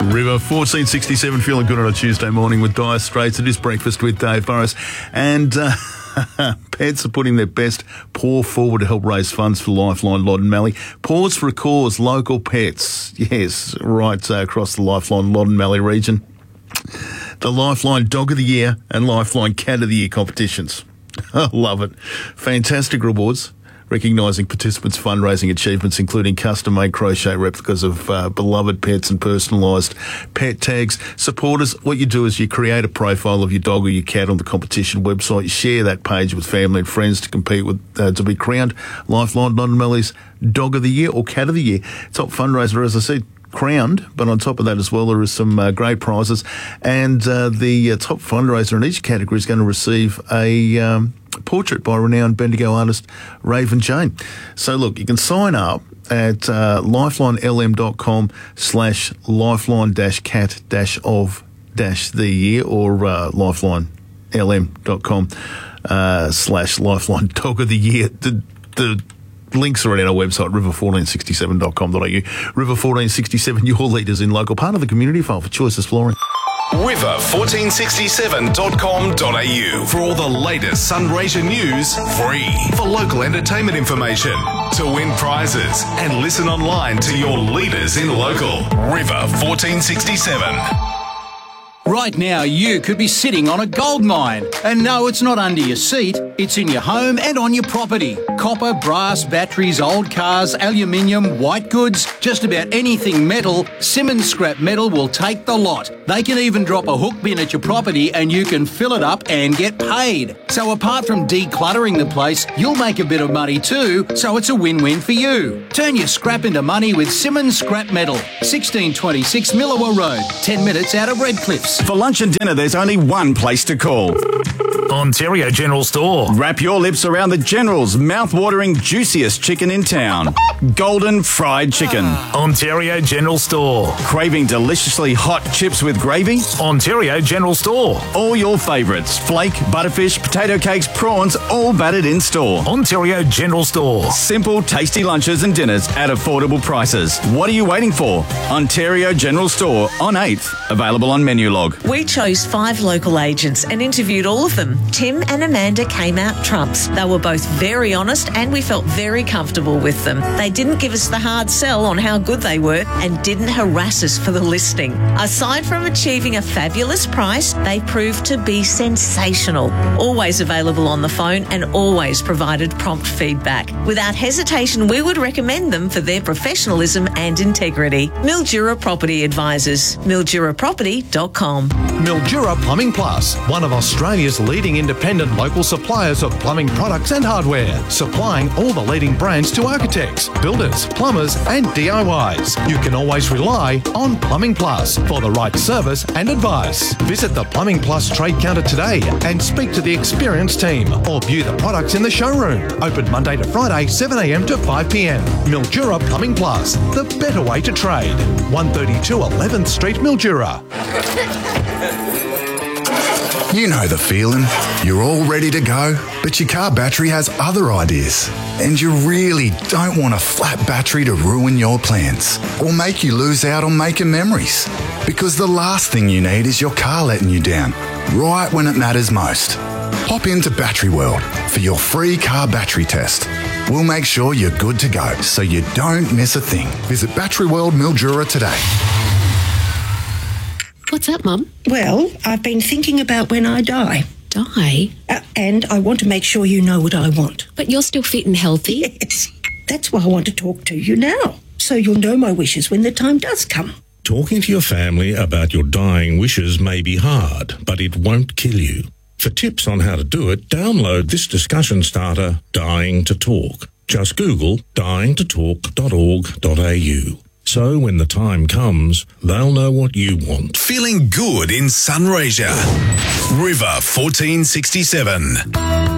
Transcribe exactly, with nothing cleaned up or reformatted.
River, fourteen sixty-seven, feeling good on a Tuesday morning with Dire Straits. It is breakfast with Dave Burrows. And uh, Pets are putting their best paw forward to help raise funds for Lifeline Loddon Mallee. Paws for a Cause, local pets. Yes, right uh, across the Lifeline Loddon Mallee region. The Lifeline Dog of the Year and Lifeline Cat of the Year competitions. I love it. Fantastic rewards, recognising participants' fundraising achievements, including custom-made crochet replicas of uh, beloved pets and personalised pet tags. Supporters, what you do is you create a profile of your dog or your cat on the competition website. You share that page with family and friends to compete with uh, to be crowned Lifeline Loddon Malley's Dog of the Year or Cat of the Year. Top fundraiser, as I said, crowned, but on top of that as well, there are some uh, great prizes, and uh, the uh, top fundraiser in each category is going to receive a um, portrait by renowned Bendigo artist Raven Jane. So look, you can sign up at uh, lifelinelm.com slash lifeline dash cat dash of dash the year or uh, lifelinelm.com uh, slash lifeline dog of the year. The, the links are at our website, river fourteen sixty-seven dot com dot a u. River fourteen sixty-seven, your leaders in local, part of the community file for Choices Flooring. river fourteen sixty-seven dot com dot a u for all the latest Sunraysia news, free. For local entertainment information, to win prizes, and listen online to your leaders in local. River fourteen sixty-seven. Right now, you could be sitting on a gold mine. And no, it's not under your seat. It's in your home and on your property. Copper, brass, batteries, old cars, aluminium, white goods, just about anything metal, Simmons Scrap Metal will take the lot. They can even drop a hook bin at your property and you can fill it up and get paid. So apart from decluttering the place, you'll make a bit of money too, so it's a win-win for you. Turn your scrap into money with Simmons Scrap Metal. sixteen twenty-six Millawa Road, ten minutes out of Redcliffs. For lunch and dinner, there's only one place to call. Ontario General Store. Wrap your lips around the General's mouth-watering, juiciest chicken in town. Golden fried chicken. Ontario General Store. Craving deliciously hot chips with gravy? Ontario General Store. All your favourites. Flake, butterfish, potato cakes, prawns, all battered in store. Ontario General Store. Simple, tasty lunches and dinners at affordable prices. What are you waiting for? Ontario General Store on eighth. Available on menu log. We chose five local agents and interviewed all of them. Tim and Amanda came out trumps. They were both very honest and we felt very comfortable with them. They didn't give us the hard sell on how good they were and didn't harass us for the listing. Aside from achieving a fabulous price, they proved to be sensational. Always available on the phone and always provided prompt feedback. Without hesitation, we would recommend them for their professionalism and integrity. Mildura Property Advisors. mildura property dot com. Mildura Plumbing Plus, one of Australia's leading independent local suppliers of plumbing products and hardware, supplying all the leading brands to architects, builders, plumbers and D I Ys. You can always rely on Plumbing Plus for the right service and advice. Visit the Plumbing Plus trade counter today and speak to the experienced team or view the products in the showroom. Open Monday to Friday, seven a m to five p m. Mildura Plumbing Plus, the better way to trade. one thirty-two eleventh Street, Mildura. You know the feeling. You're all ready to go, but your car battery has other ideas. And you really don't want a flat battery to ruin your plans or make you lose out on making memories. Because the last thing you need is your car letting you down, right when it matters most. Hop into Battery World for your free car battery test. We'll make sure you're good to go so you don't miss a thing. Visit Battery World Mildura today. What's up, Mum? Well, I've been thinking about when I die. Die? Uh, and I want to make sure you know what I want. But you're still fit and healthy. Yes. That's why I want to talk to you now, so you'll know my wishes when the time does come. Talking to your family about your dying wishes may be hard, but it won't kill you. For tips on how to do it, download this discussion starter, Dying to Talk. Just Google dying to talk dot org dot a u. So when the time comes, they'll know what you want. Feeling good in Sunraysia. River fourteen sixty-seven.